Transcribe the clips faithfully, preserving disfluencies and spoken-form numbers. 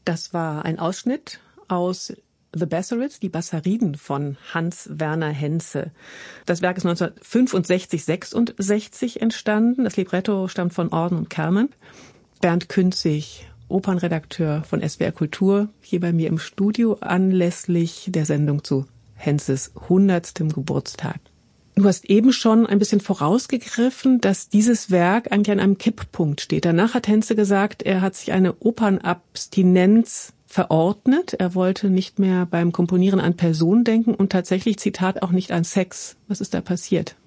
Das war ein Ausschnitt aus The Bassarid, die Bassariden von Hans Werner Henze. Das Werk ist neunzehnhundertfünfundsechzig sechsundsechzig entstanden. Das Libretto stammt von Orden und Kerman. Bernd Künzig, Opernredakteur von S W R Kultur, hier bei mir im Studio anlässlich der Sendung zu Henzes hundertstem Geburtstag. Du hast eben schon ein bisschen vorausgegriffen, dass dieses Werk eigentlich an einem Kipppunkt steht. Danach hat Henze gesagt, er hat sich eine Opernabstinenz verordnet. Er wollte nicht mehr beim Komponieren an Personen denken und tatsächlich, Zitat, auch nicht an Sex. Was ist da passiert?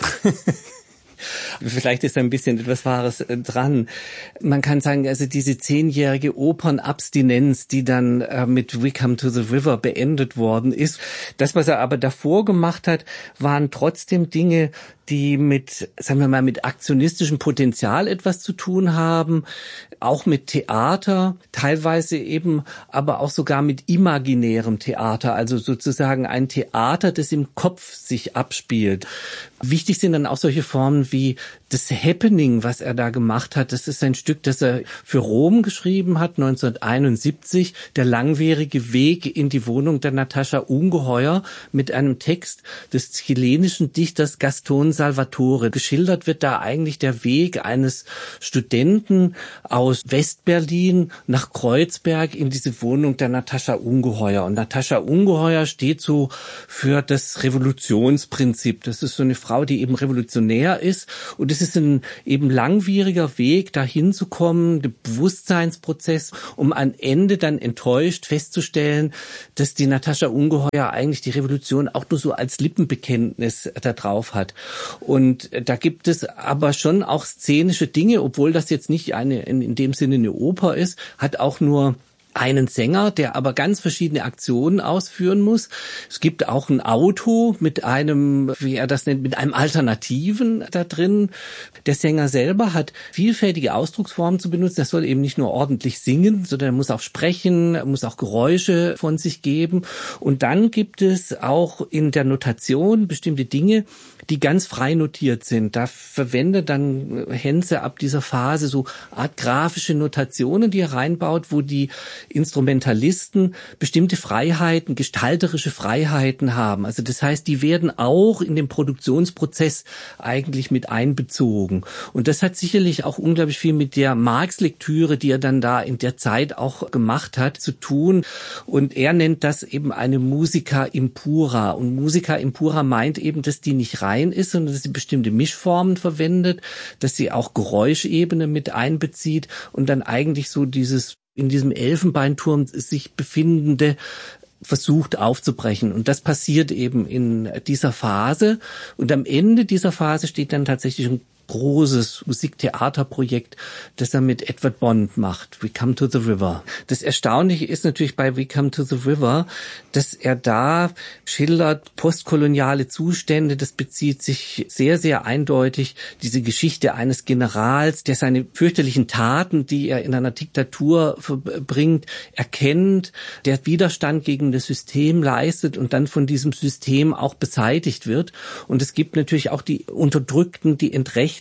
Vielleicht ist da ein bisschen etwas Wahres dran. Man kann sagen, also diese zehnjährige Opernabstinenz, die dann äh, mit We Come to the River beendet worden ist. Das, was er aber davor gemacht hat, waren trotzdem Dinge, die mit, sagen wir mal, mit aktionistischem Potenzial etwas zu tun haben, auch mit Theater, teilweise eben, aber auch sogar mit imaginärem Theater, also sozusagen ein Theater, das im Kopf sich abspielt. Wichtig sind dann auch solche Formen wie das Happening, was er da gemacht hat. Das ist ein Stück, das er für Rom geschrieben hat, neunzehnhunderteinundsiebzig, der langwierige Weg in die Wohnung der Natascha Ungeheuer, mit einem Text des chilenischen Dichters Gaston Salvatore. Geschildert wird da eigentlich der Weg eines Studenten aus Westberlin nach Kreuzberg in diese Wohnung der Natascha Ungeheuer. Und Natascha Ungeheuer steht so für das Revolutionsprinzip. Das ist so eine Frau, die eben revolutionär ist. Und es ist ein eben langwieriger Weg, dahin zu kommen, der Bewusstseinsprozess, um am Ende dann enttäuscht festzustellen, dass die Natascha Ungeheuer eigentlich die Revolution auch nur so als Lippenbekenntnis da drauf hat. Und da gibt es aber schon auch szenische Dinge, obwohl das jetzt nicht eine in, in dem Sinne eine Oper ist, hat auch nur einen Sänger, der aber ganz verschiedene Aktionen ausführen muss. Es gibt auch ein Auto mit einem, wie er das nennt, mit einem Alternativen da drin. Der Sänger selber hat vielfältige Ausdrucksformen zu benutzen. Er soll eben nicht nur ordentlich singen, sondern er muss auch sprechen, er muss auch Geräusche von sich geben. Und dann gibt es auch in der Notation bestimmte Dinge, die ganz frei notiert sind. Da verwendet dann Henze ab dieser Phase so Art grafische Notationen, die er reinbaut, wo die Instrumentalisten bestimmte Freiheiten, gestalterische Freiheiten haben. Also das heißt, die werden auch in den Produktionsprozess eigentlich mit einbezogen. Und das hat sicherlich auch unglaublich viel mit der Marx-Lektüre, die er dann da in der Zeit auch gemacht hat, zu tun. Und er nennt das eben eine Musica impura. Und Musica impura meint eben, dass die nicht rein ist, sondern dass sie bestimmte Mischformen verwendet, dass sie auch Geräuschebene mit einbezieht und dann eigentlich so dieses in diesem Elfenbeinturm sich befindende versucht aufzubrechen. Und das passiert eben in dieser Phase. Und am Ende dieser Phase steht dann tatsächlich ein großes Musiktheaterprojekt, das er mit Edward Bond macht, We Come to the River. Das Erstaunliche ist natürlich bei We Come to the River, dass er da schildert postkoloniale Zustände. Das bezieht sich sehr, sehr eindeutig diese Geschichte eines Generals, der seine fürchterlichen Taten, die er in einer Diktatur verbringt, erkennt, der Widerstand gegen das System leistet und dann von diesem System auch beseitigt wird. Und es gibt natürlich auch die Unterdrückten, die Entrechteten,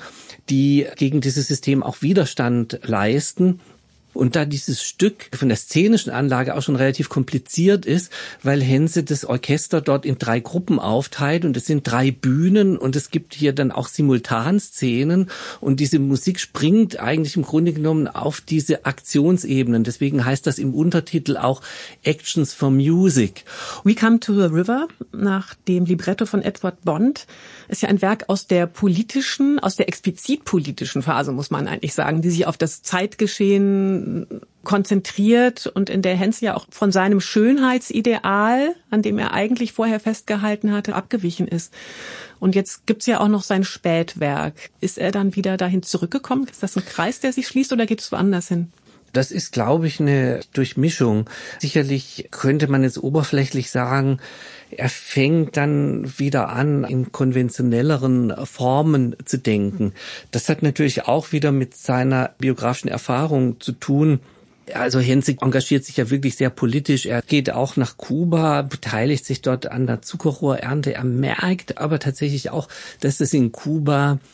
die gegen dieses System auch Widerstand leisten. Und da dieses Stück von der szenischen Anlage auch schon relativ kompliziert ist, weil Henze das Orchester dort in drei Gruppen aufteilt und es sind drei Bühnen und es gibt hier dann auch Simultanszenen und diese Musik springt eigentlich im Grunde genommen auf diese Aktionsebenen. Deswegen heißt das im Untertitel auch Actions for Music. We Come to the River, nach dem Libretto von Edward Bond, ist ja ein Werk aus der politischen, aus der explizit politischen Phase, muss man eigentlich sagen, die sich auf das Zeitgeschehen konzentriert und in der Henze ja auch von seinem Schönheitsideal, an dem er eigentlich vorher festgehalten hatte, abgewichen ist. Und jetzt gibt's ja auch noch sein Spätwerk. Ist er dann wieder dahin zurückgekommen? Ist das ein Kreis, der sich schließt, oder geht es woanders hin? Das ist, glaube ich, eine Durchmischung. Sicherlich könnte man jetzt oberflächlich sagen, er fängt dann wieder an, in konventionelleren Formen zu denken. Das hat natürlich auch wieder mit seiner biografischen Erfahrung zu tun. Also Henze engagiert sich ja wirklich sehr politisch. Er geht auch nach Kuba, beteiligt sich dort an der Zuckerrohrernte. Er merkt aber tatsächlich auch, dass es in Kuba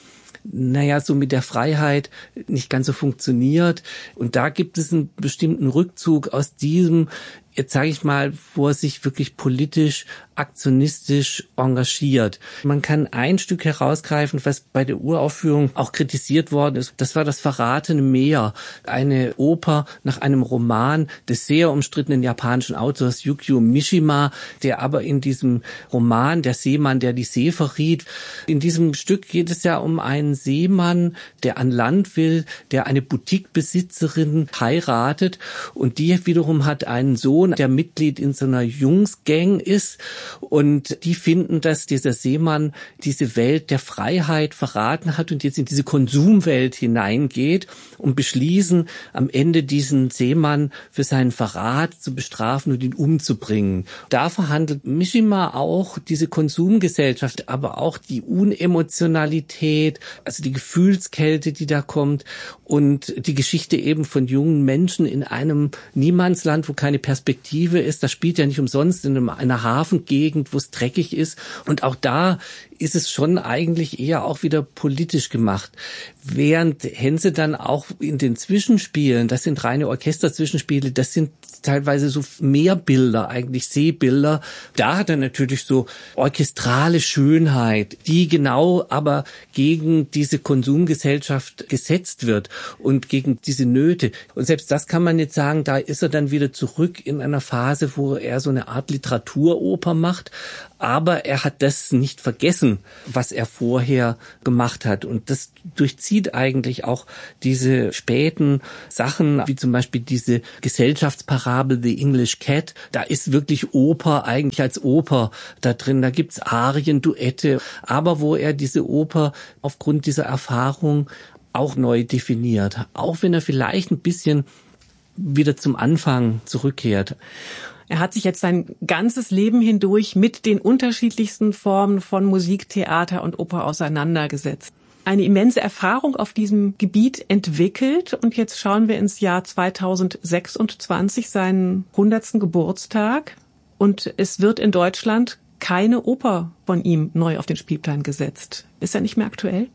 naja, so mit der Freiheit nicht ganz so funktioniert. Und da gibt es einen bestimmten Rückzug aus diesem, jetzt sage ich mal, wo er sich wirklich politisch, aktionistisch engagiert. Man kann ein Stück herausgreifen, was bei der Uraufführung auch kritisiert worden ist. Das war das Verratene Meer, eine Oper nach einem Roman des sehr umstrittenen japanischen Autors Yukio Mishima, der aber in diesem Roman, der Seemann, der die See verriet, in diesem Stück geht es ja um einen Seemann, der an Land will, der eine Boutiquebesitzerin heiratet und die wiederum hat einen Sohn, der Mitglied in so einer Jungsgang ist und die finden, dass dieser Seemann diese Welt der Freiheit verraten hat und jetzt in diese Konsumwelt hineingeht und beschließen, am Ende diesen Seemann für seinen Verrat zu bestrafen und ihn umzubringen. Da verhandelt Mishima auch diese Konsumgesellschaft, aber auch die Unemotionalität, also die Gefühlskälte, die da kommt und die Geschichte eben von jungen Menschen in einem Niemandsland, wo keine Perspektive ist. Das spielt ja nicht umsonst in einer Hafengegend, wo es dreckig ist. Und auch da ist es schon eigentlich eher auch wieder politisch gemacht. Während Henze dann auch in den Zwischenspielen, das sind reine Orchesterzwischenspiele, das sind teilweise so Meerbilder, eigentlich Seebilder. Da hat er natürlich so orchestrale Schönheit, die genau aber gegen diese Konsumgesellschaft gesetzt wird und gegen diese Nöte. Und selbst das kann man jetzt sagen, da ist er dann wieder zurück in einer Phase, wo er so eine Art Literaturoper macht. Aber er hat das nicht vergessen, was er vorher gemacht hat. Und das durchzieht eigentlich auch diese späten Sachen, wie zum Beispiel diese Gesellschaftsparabel The English Cat. Da ist wirklich Oper eigentlich als Oper da drin. Da gibt's Arien, Duette. Aber wo er diese Oper aufgrund dieser Erfahrung auch neu definiert. Auch wenn er vielleicht ein bisschen wieder zum Anfang zurückkehrt. Er hat sich jetzt sein ganzes Leben hindurch mit den unterschiedlichsten Formen von Musik, Theater und Oper auseinandergesetzt. Eine immense Erfahrung auf diesem Gebiet entwickelt und jetzt schauen wir ins Jahr zweitausendsechsundzwanzig, seinen hundertsten Geburtstag und es wird in Deutschland keine Oper von ihm neu auf den Spielplan gesetzt. Ist er nicht mehr aktuell?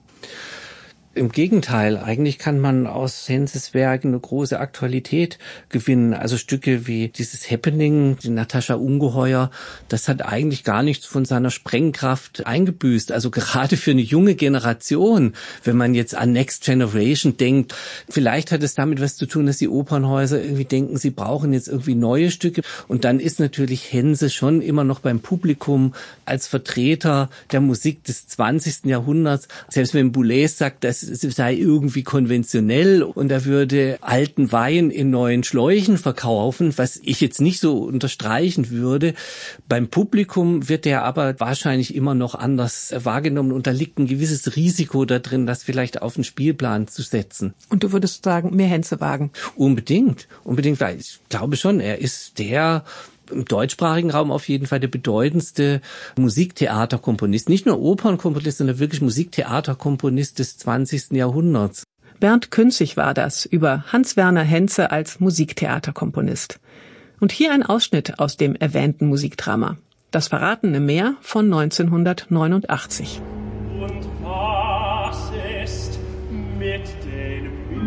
Im Gegenteil, eigentlich kann man aus Henzes Werk eine große Aktualität gewinnen. Also Stücke wie dieses Happening, die Natascha Ungeheuer, das hat eigentlich gar nichts von seiner Sprengkraft eingebüßt. Also gerade für eine junge Generation, wenn man jetzt an Next Generation denkt, vielleicht hat es damit was zu tun, dass die Opernhäuser irgendwie denken, sie brauchen jetzt irgendwie neue Stücke. Und dann ist natürlich Hense schon immer noch beim Publikum als Vertreter der Musik des zwanzigsten Jahrhunderts. Selbst wenn Boulez sagt, dass es sei irgendwie konventionell und er würde alten Wein in neuen Schläuchen verkaufen, was ich jetzt nicht so unterstreichen würde. Beim Publikum wird er aber wahrscheinlich immer noch anders wahrgenommen und da liegt ein gewisses Risiko da drin, das vielleicht auf den Spielplan zu setzen. Und du würdest sagen, mehr Henze wagen? Unbedingt, unbedingt, weil ich glaube schon, er ist der im deutschsprachigen Raum auf jeden Fall der bedeutendste Musiktheaterkomponist. Nicht nur Opernkomponist, sondern wirklich Musiktheaterkomponist des zwanzigsten Jahrhunderts. Bernd Künzig war das über Hans-Werner Henze als Musiktheaterkomponist. Und hier ein Ausschnitt aus dem erwähnten Musikdrama. Das Verratene Meer von neunzehnhundertneunundachtzig. Und was ist mit den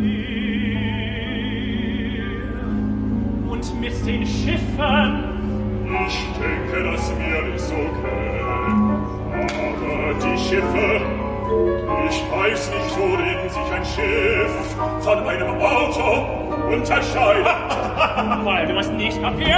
Mühlen und mit den Schiffen? Ich denke, das Meer ist okay, aber die Schiffe, ich weiß nicht, worin sich ein Schiff von einem Auto unterscheidet. Weil du es nicht kapierst.